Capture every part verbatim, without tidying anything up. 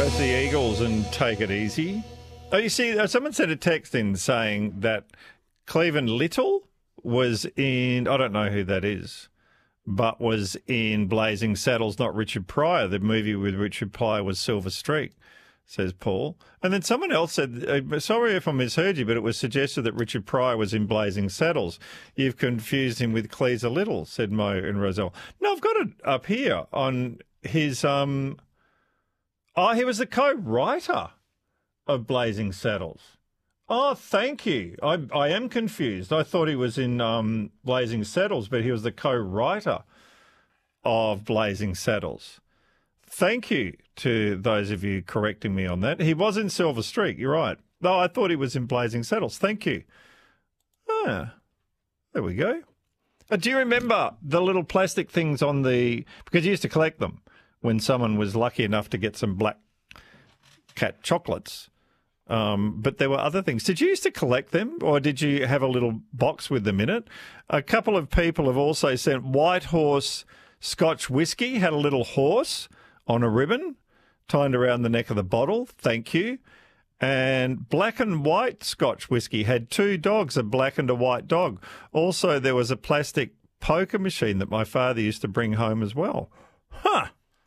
That's the Eagles and Take It Easy. Oh, you see, uh, someone sent a text in saying that Cleveland Little was in, I don't know who that is, but was in Blazing Saddles, not Richard Pryor. The movie with Richard Pryor was Silver Streak, says Paul. And then someone else said, uh, sorry if I misheard you, but it was suggested that Richard Pryor was in Blazing Saddles. You've confused him with Cleaser Little, said Mo and Roselle. No, I've got it up here on his... um. Oh, he was the co-writer of Blazing Saddles. Oh, thank you. I I am confused. I thought he was in um, Blazing Saddles, but he was the co-writer of Blazing Saddles. Thank you to those of you correcting me on that. He was in Silver Streak, you're right. No, I thought he was in Blazing Saddles. Thank you. Ah, there we go. Uh, do you remember the little plastic things on the... Because you used to collect them when someone was lucky enough to get some Black Cat chocolates. Um, but there were other things. Did you used to collect them, or did you have a little box with them in it? A couple of people have also sent White Horse Scotch whiskey, had a little horse on a ribbon tied around the neck of the bottle. Thank you. And Black and White Scotch whiskey had two dogs, a black and a white dog. Also, there was a plastic poker machine that my father used to bring home as well. Huh.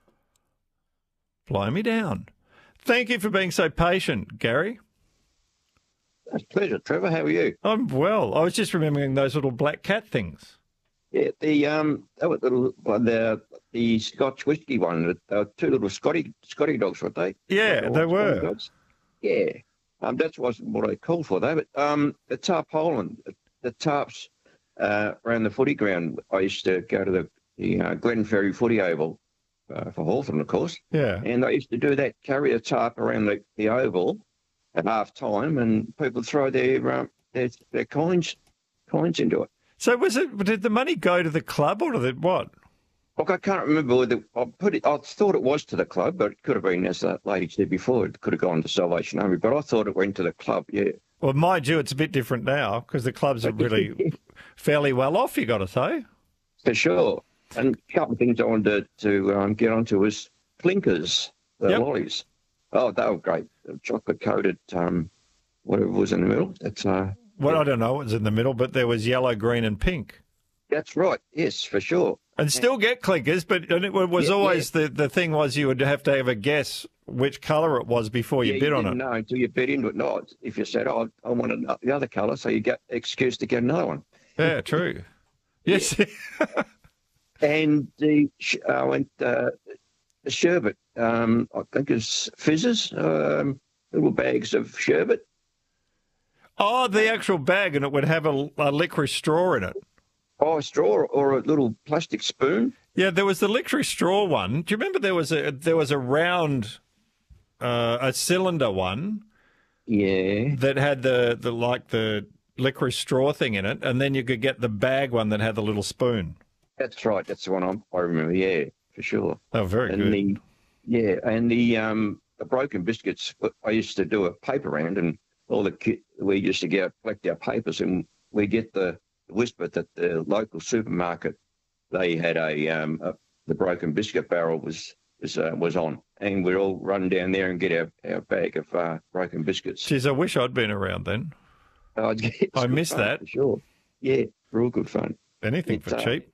Blow me down. Thank you for being so patient, Gary. That's a pleasure, Trevor. How are you? I'm well. I was just remembering those little Black Cat things. Yeah, the um, that was little well, the the Scotch whiskey one. They were two little Scotty Scotty dogs, weren't they? Yeah, they were. Dogs. Yeah, um, that wasn't what I called for though. But um, the tarpaulin, the, the tarps uh, around the footy ground. I used to go to the the uh, Glenferrie Footy Oval. Uh, for Hawthorn, of course. Yeah. And they used to do that, carry a tarp around the, the oval at half time, and people throw their um, their, their coins coins into it. So was it? Did the money go to the club or to the what? Look, I can't remember whether I put it. I thought it was to the club, but it could have been, as that lady said before, it could have gone to Salvation Army. But I thought it went to the club. Yeah. Well, mind you, it's a bit different now because the clubs are really fairly well off. You got to say. For sure. And a couple of things I wanted to, to um, get onto was Clinkers, the yep. lollies. Oh, they were great. Chocolate coated, um, whatever was in the middle. That's uh, well, yeah. I don't know what was in the middle, but there was yellow, green, and pink. That's right. Yes, for sure. And still get clinkers, but it was yeah, always yeah. the the thing was you would have to have a guess which colour it was before you yeah, bid you on didn't it. know until you bid into it. No, if you said, "Oh, I want the other colour," so you get excuse to get another one. Yeah, true. Yes. And the uh, went uh, the sherbet. Um, I think it's fizzes, um, little bags of sherbet. Oh, the actual bag, and it would have a, a licorice straw in it. Oh, a straw or a little plastic spoon. Yeah, there was the licorice straw one. Do you remember there was a there was a round, uh, a cylinder one? Yeah. That had the, the like the licorice straw thing in it, and then you could get the bag one that had the little spoon. That's right. That's the one I'm, I remember. Yeah, for sure. Oh, very and good. The, yeah, and the um the broken biscuits. I used to do a paper round, and all the kit we used to get collect our papers, and we get the whisper that the local supermarket they had a um a, the broken biscuit barrel was was uh, was on, and we'd all run down there and get our, our bag of uh, broken biscuits. Jeez, I wish I'd been around then. Oh, I missed fun, that. For sure. Yeah, real good fun. Anything it's, for uh, cheap.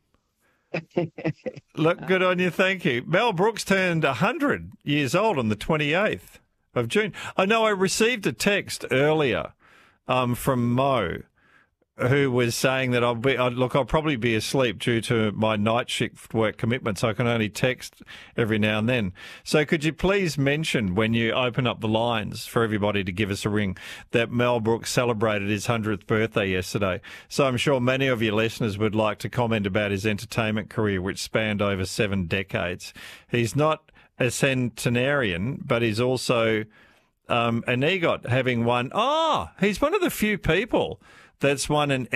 Look, good on you. Thank you. Mel Brooks turned one hundred years old on the twenty-eighth of June. I know I received a text earlier um, from Mo who was saying that I'll be, I'd, look, I'll probably be asleep due to my night shift work commitments. I can only text every now and then. So could you please mention when you open up the lines for everybody to give us a ring that Mel Brooks celebrated his one hundredth birthday yesterday? So I'm sure many of your listeners would like to comment about his entertainment career, which spanned over seven decades. He's not a centenarian, but he's also um, an EGOT, having won. Oh, he's one of the few people that's won an